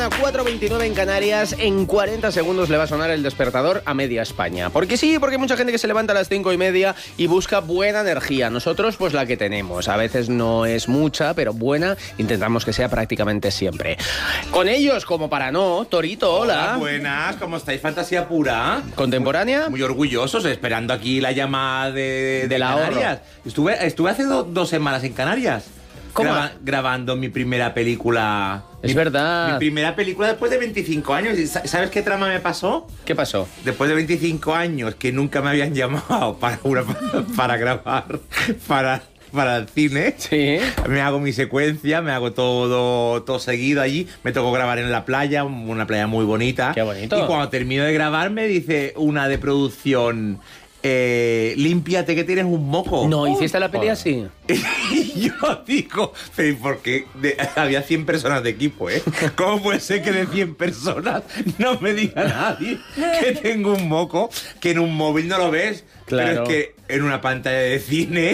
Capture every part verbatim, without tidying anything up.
cuatro veintinueve en Canarias, en cuarenta segundos le va a sonar el despertador a media España. Porque sí, porque hay mucha gente que se levanta a las cinco y media y busca buena energía. Nosotros, pues la que tenemos. A veces no es mucha, pero buena intentamos que sea prácticamente siempre. Con ellos, como para no, Torito, hola. Hola, buenas, ¿cómo estáis? Fantasía pura. ¿Contemporánea? Muy, muy orgullosos, esperando aquí la llamada de, de, Del Canarias. Estuve, estuve hace do, dos semanas en Canarias. ¿Cómo? Graba, grabando mi primera película. Es mi, verdad. Mi primera película después de veinticinco años. ¿Y sabes qué trama me pasó? ¿Qué pasó? Después de veinticinco años que nunca me habían llamado para, una, para grabar para, para el cine. Sí. Me hago mi secuencia, me hago todo, todo seguido allí. Me tocó grabar en la playa, una playa muy bonita. Qué bonito. Y cuando termino de grabar me dice una de producción... Eh, límpiate que tienes un moco. No, ¿hiciste la peli así? Y yo digo, pero ¿por qué? De, había cien personas de equipo, ¿eh? ¿Cómo puede ser que de cien personas no me diga nadie que tengo un moco, que en un móvil no lo ves? Claro. Pero es que en una pantalla de cine,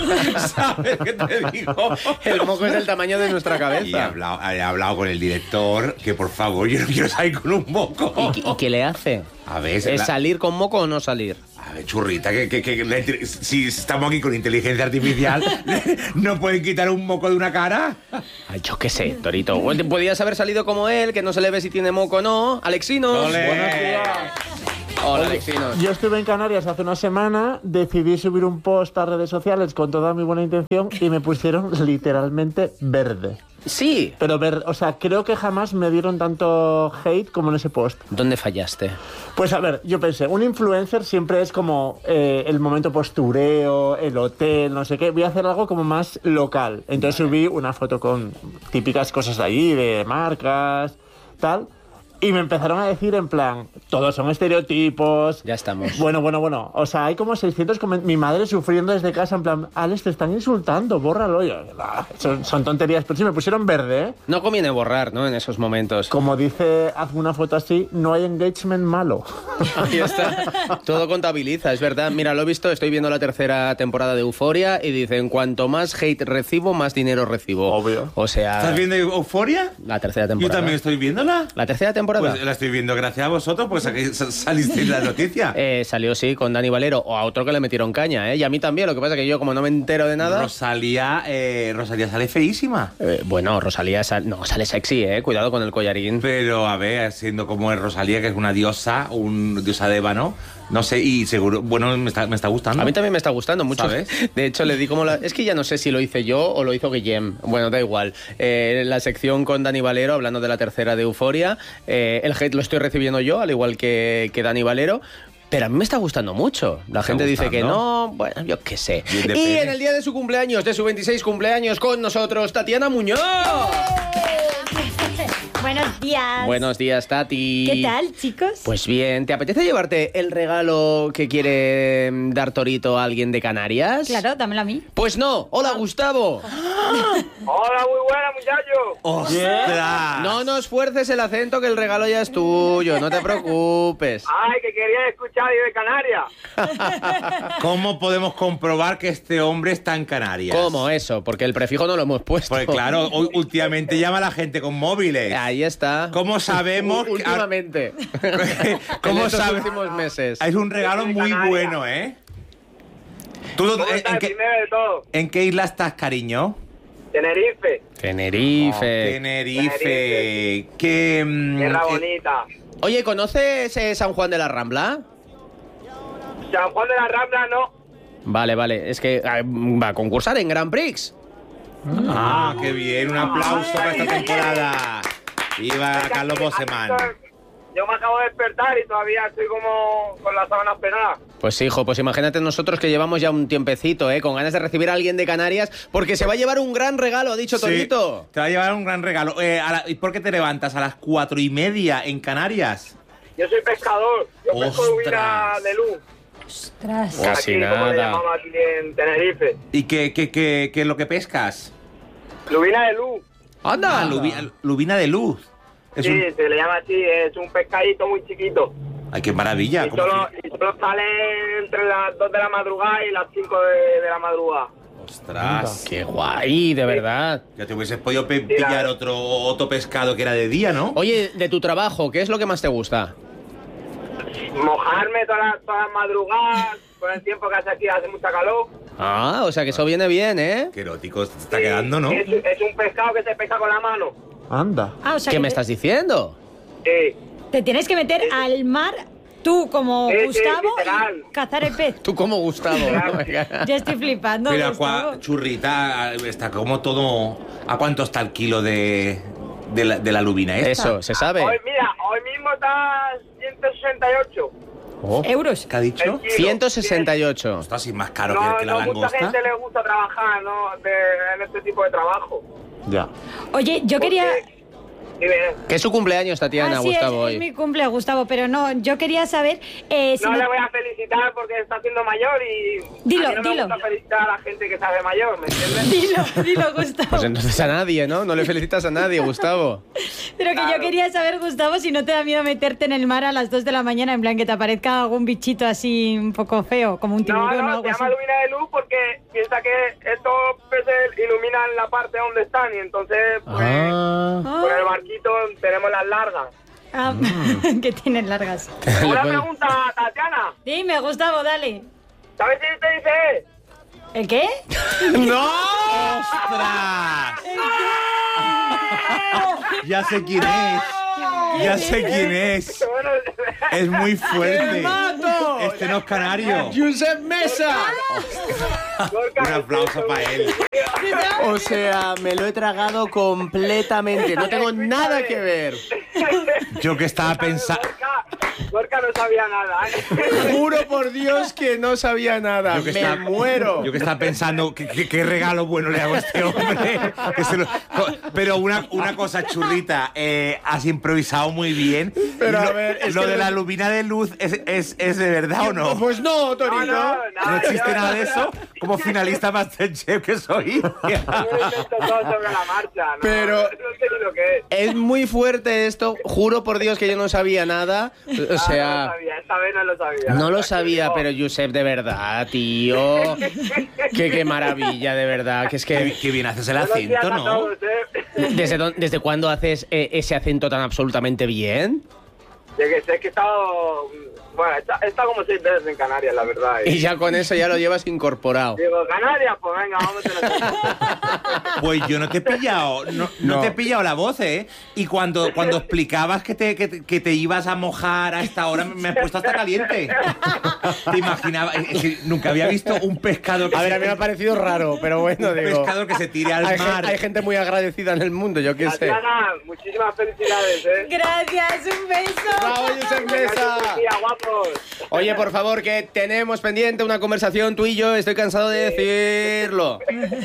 ¿sabes qué te digo? El moco es del tamaño de nuestra Y he cabeza. hablado, he hablado con el director, que por favor, yo no quiero salir con un moco. ¿Y, y qué le hace? A ver, ¿Es la- salir con moco o no salir? A ver, churrita, que, que, que la inte- si estamos aquí con inteligencia artificial, ¿no pueden quitar un moco de una cara? Ay, yo qué sé, Torito. Podías haber salido como él, que no se le ve si tiene moco o no. Alexinos. ¡Ole! Buenos días. Hola, Alexinos. Yo estuve en Canarias hace una semana, decidí subir un post a redes sociales con toda mi buena intención y me pusieron literalmente verde. Sí. Pero verde, o sea, creo que jamás me dieron tanto hate como en ese post. ¿Dónde fallaste? Pues a ver, yo pensé, un influencer siempre es como eh, el momento postureo, el hotel, no sé qué. Voy a hacer algo como más local. Entonces subí una foto con típicas cosas de allí, de marcas, tal. Y me empezaron a decir en plan, todos son estereotipos. Ya estamos. Bueno, bueno, bueno. O sea, hay como seiscientos comentarios. Mi madre sufriendo desde casa en plan, Alex, te están insultando, bórralo. Y yo, "Ah, son, son tonterías". Pero sí, me pusieron verde, ¿eh? No conviene borrar, ¿no? En esos momentos. Como dice, haz una foto así, no hay engagement malo. Ahí está. Todo contabiliza, es verdad. Mira, lo he visto, estoy viendo la tercera temporada de Euforia y dicen, cuanto más hate recibo, más dinero recibo. Obvio. O sea... ¿Estás viendo Euforia? La tercera Yo temporada. también estoy viéndola. ¿La tercera temporada? Pues la estoy viendo gracias a vosotros, porque saqué- sa- salisteis en la noticia. Eh, salió, sí, con Dani Valero, o a otro que le metieron caña, ¿eh? Y a mí también, lo que pasa es que yo, como no me entero de nada... Rosalía, eh, Rosalía sale feísima. Eh, bueno, Rosalía sal- no, sale sexy, ¿eh? Cuidado con el collarín. Pero, a ver, siendo como es Rosalía, que es una diosa, un diosa de ébano, no sé, y seguro, bueno, me está, me está gustando. A mí también me está gustando mucho. ¿Sabes? De hecho, le di como la... Es que ya no sé si lo hice yo o lo hizo Guillem. Bueno, da igual. Eh, la sección con Dani Valero, hablando de la tercera de Euforia. Eh, el hate lo estoy recibiendo yo, al igual que, que Dani Valero. Pero a mí me está gustando mucho. La gente dice que no, bueno, yo qué sé. Bien, Y depende. en el día de su cumpleaños, de su veintiséis cumpleaños, con nosotros, Tatiana Muñoz. Buenos días. Buenos días, Tati. ¿Qué tal, chicos? Pues bien, ¿te apetece llevarte el regalo que quiere mm, dar Torito a alguien de Canarias? Claro, dámelo a mí. Pues no. Hola, Gustavo. Hola, muy buena, muchachos. ¡Ostras! No nos fuerces el acento, que el regalo ya es tuyo, no te preocupes. Ay, que quería escuchar de Canarias. ¿Cómo podemos comprobar que este hombre está en Canarias? ¿Cómo eso? Porque el prefijo no lo hemos puesto. Pues claro, hoy, últimamente llama a la gente con móviles. Ahí está. ¿Cómo sabemos que- Últimamente. ¿Cómo en estos sabe- últimos meses. Es un regalo muy bueno, ¿eh? ¿Tú dónde- ¿Cómo en, está en el qué, primero de todo? en qué isla estás, cariño? Tenerife, Tenerife. Tenerife. Tenerife. ¿Qué, mm, tierra eh, bonita. Oye, ¿conoces eh, San Juan de la Rambla? San Juan de la Rambla, no. Vale, vale. Es que ah, va a concursar en Grand Prix. Ah, qué bien. Un aplauso para esta temporada. Viva Carlos Boseman. Yo me acabo de despertar y todavía estoy como con las sábanas penadas. Pues hijo, pues imagínate nosotros que llevamos ya un tiempecito, ¿eh? Con ganas de recibir a alguien de Canarias, porque se va a llevar un gran regalo, ha dicho Sí, Torito. te va a llevar un gran regalo. Eh, a la- ¿Y por qué te levantas a las cuatro y media en Canarias? Yo soy pescador. Yo pesco Ostras. lubina de luz. Ostras. Casi aquí, como le nada. llamamos aquí en Tenerife. ¿Y qué, qué, qué, qué es lo que pescas? Lubina de luz. ¡Anda! Ah, lubi- lubina de luz. Es Sí, un... se le llama así. Es un pescadito muy chiquito. Ay, qué maravilla. Y ¿Cómo solo, que- y solo sale entre las dos de la madrugada y las cinco de, de la madrugada. Ostras. Qué guay, de verdad. Ya te hubieses podido pe- pillar otro, otro pescado que era de día, ¿no? Oye, de tu trabajo, ¿qué es lo que más te gusta? Mojarme todas las, todas las madrugadas, con el tiempo que hace aquí, hace mucha calor. Ah, o sea que eso viene bien, ¿eh? Qué erótico te está quedando, ¿no? Es, es un pescado que se pesca con la mano. Anda. Ah, o sea ¿Qué que me te- estás diciendo? Sí. Te tienes que meter al mar, tú como Sí, sí, Gustavo, literal. y cazar el pez. Tú como Gustavo. Ya estoy flipando, Mira, Gustavo. cua- churrita, está como todo... ¿A cuánto está el kilo de, de, la, de la lubina esta? Eso, ¿se sabe? Hoy, mira, hoy mismo está ciento sesenta y ocho. Oh. Euros. ¿Qué ha dicho? El kilo. ciento sesenta y ocho. Está así más caro No, que, que la no mucha langosta. gente le gusta trabajar, ¿no? De, en este tipo de trabajo. Ya. Oye, yo quería... Porque- Dime. Que es su cumpleaños, Tatiana, Ah, sí, Gustavo, es, es hoy. mi cumple, Gustavo, pero no, yo quería saber eh, si No no- le voy a felicitar porque está siendo mayor y Dilo, a mí no me dilo. gusta felicitar a la gente que se hace mayor, ¿me entiendes? Dilo, dilo, Gustavo. Pues entonces a nadie, ¿no? No le felicitas a nadie, Gustavo. Pero que yo Claro. quería saber, Gustavo, si no te da miedo meterte en el mar a las dos de la mañana, en plan que te aparezca algún bichito así un poco feo, como un No, tiburón o no, algo se así. llama lumina de luz porque piensa que estos peces iluminan la parte donde están y entonces pues Ah. con el barquito tenemos las largas. Ah, que tienen largas. Una Le pon- pregunta, Tatiana. Dime, Gustavo, dale. ¿Sabes si te dice? ¿El qué? ¡No! ¡Ostras! Ya sé quién es. Ya sé quién es. Bueno, Es muy fuerte. ¡Te mato! Este no es canario. ¡Josep Mesa! Gorka, Un aplauso para él. O sea, me lo he tragado completamente. No tengo nada que ver. Yo que estaba pensando... Gorka, Gorka no sabía nada. ¿eh? Juro por Dios que no sabía nada. Yo que Me estaba- muero. Yo que estaba pensando, ¿qué, qué, qué regalo bueno le hago a este hombre? Que se lo- pero una, una cosa, churrita, eh, has improvisado muy bien. Pero, a Lo- ver, es lo que de lo- la lubina de luz, ¿es, es, es de verdad o no? Pues no, No, Torito. no, nada, ¿No existe yo- nada de eso? Como finalista Masterchef que soy. Yo lo invento todo sobre la marcha. No, Pero- no sé ni lo que es. Es muy fuerte esto. Juro por Dios que yo no sabía nada. O Ah, no lo sea, sabía, esta vez no lo sabía. no lo No. sabía, pero Josep, de verdad, tío. Qué, qué maravilla, de verdad. Que es Qué, que... qué bien haces el Buenos días acento, a ¿no? todos, ¿eh? ¿Desde, dónde- ¿Desde cuándo haces eh, ese acento tan absolutamente bien? De que sé que he estado... Bueno, he estado- he estado como seis veces en Canarias, la verdad. Y ya con eso ya lo llevas incorporado. Digo, Canarias, pues venga, vamos a la Pues yo no te he pillado, no, no No. te he pillado la voz, ¿eh? Y cuando, cuando explicabas que te, que, te- que te ibas a mojar a esta hora, me has puesto hasta caliente. Te imaginaba, es que nunca había visto un pescado que A ver, se- a mí me ha parecido raro, pero bueno, un digo... pescador que se tire al Hay, gen- mar. hay gente muy agradecida en el mundo, yo qué sé. Tatiana, muchísimas felicidades, ¿eh? Gracias, un beso. ¡Bravo, Josep Mesa! Buen día, guapos. Oye, por favor, que tenemos pendiente una conversación tú y yo, estoy cansado de decirlo.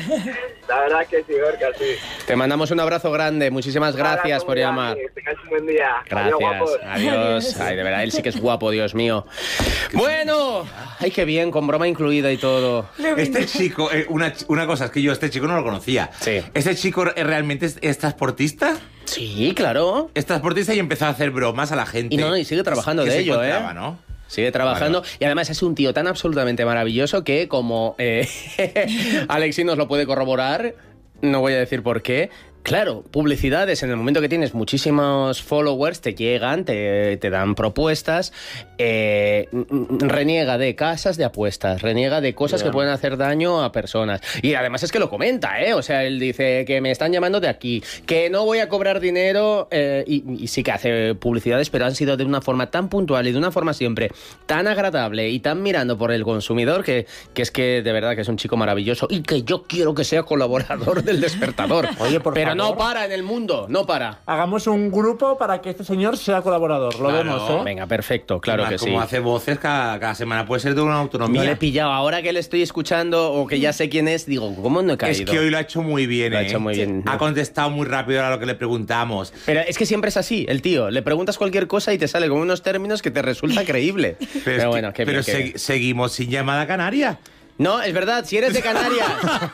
La verdad es que sí, Gorka, sí. Te mandamos un abrazo grande, muchísimas gracias Ahora, por como llamar. ya, Que tengáis un buen día. Adiós, Gracias, guapos. adiós. Ay, de verdad, él sí que es guapo, Dios mío. Bueno, ay, qué bien, con broma incluida y todo. Este chico, eh, una, ch- una cosa, es que yo este chico no lo conocía. Sí. ¿Este chico eh, realmente es, es transportista? Sí, claro. Es transportista y empezó a hacer bromas a la gente. Y no, y sigue trabajando que de se ello, encontraba, ¿eh? ¿no? Sigue trabajando y además es un tío tan absolutamente maravilloso que como eh, Alexi nos lo puede corroborar, no voy a decir por qué. Claro, publicidades, en el momento que tienes muchísimos followers, te llegan, te, te dan propuestas, eh, reniega de casas de apuestas, reniega de cosas Yeah. que pueden hacer daño a personas. Y además es que lo comenta, ¿eh? O sea, él dice que me están llamando de aquí, que no voy a cobrar dinero, eh, y, y sí que hace publicidades, pero han sido de una forma tan puntual y de una forma siempre tan agradable y tan mirando por el consumidor que, que es que de verdad que es un chico maravilloso y que yo quiero que sea colaborador del Despertador. Oye, por pero no favor. para en el mundo, no para. Hagamos un grupo para que este señor sea colaborador. Lo Claro. vemos, ¿eh? Venga, perfecto, claro Además, que sí. Como hace voces, cada, cada semana puede ser de una No autonomía. le he pillado. Ahora que le estoy escuchando o que ya sé quién es, digo, ¿cómo no he caído? Es que hoy lo ha hecho muy bien, Lo ha ¿eh? hecho muy bien. Ha contestado muy rápido a lo que le preguntamos. Pero es que siempre es así, el tío. Le preguntas cualquier cosa y te sale con unos términos que te resulta creíble. Pero, Pero, es que- bueno, qué pero bien, qué segui- bien. seguimos sin llamada canaria. No, es verdad, si eres de Canarias,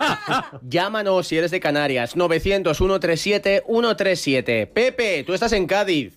llámanos si eres de Canarias. novecientos, uno treinta y siete, ciento treinta y siete. Pepe, tú estás en Cádiz.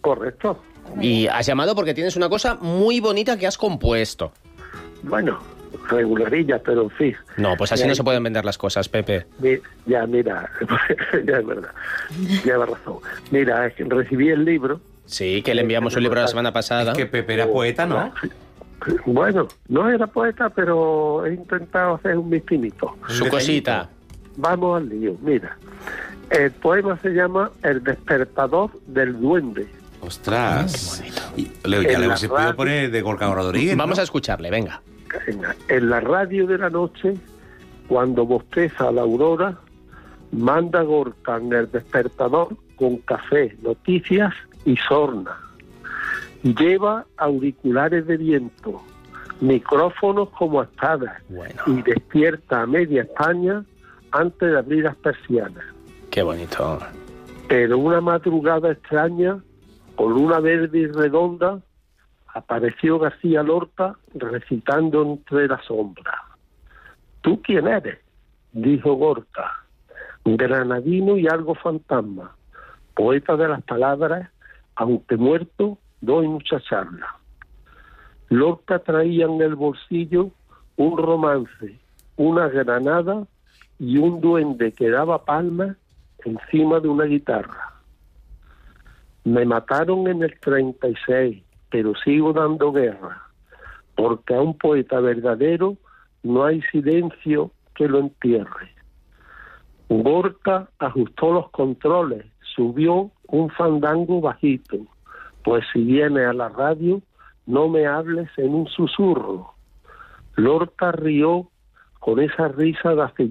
Correcto. Y has llamado porque tienes una cosa muy bonita que has compuesto. Bueno, regularillas, pero en fin. No, pues así Ya, no se pueden vender las cosas, Pepe. mi- Ya, mira, ya es verdad, lleva razón. Mira, es que recibí el libro. Sí, que le enviamos un libro la semana pasada. Es que Pepe era poeta, ¿no? Bueno, no era poeta, pero he intentado hacer un misfinito. Su cosita. Vamos al lío, mira. El poema se llama El despertador del duende. Ostras. Y le- ya En le la hemos podido radio. poner de Gorka Rodríguez. Vamos ¿no? a escucharle, venga. Venga, en la radio de la noche, cuando bosteza la aurora, manda Gorka en el despertador con café, noticias y sorna. Lleva auriculares de viento, micrófonos como espadas Bueno, y despierta a media España antes de abrir las persianas. qué bonito. Pero una madrugada extraña, con luna verde y redonda, apareció García Lorca recitando entre las sombras. ¿Tú quién eres?, dijo Gorka. Granadino y algo fantasma, poeta de las palabras, aunque muerto, doy mucha charla. Lorca traía en el bolsillo un romance, una granada y un duende que daba palmas encima de una guitarra. Me mataron en el treinta y seis, pero sigo dando guerra, porque a un poeta verdadero no hay silencio que lo entierre. Gorka ajustó los controles, subió un fandango bajito, pues si vienes a la radio, no me hables en un susurro. Lorca rió con esa risa de aceituna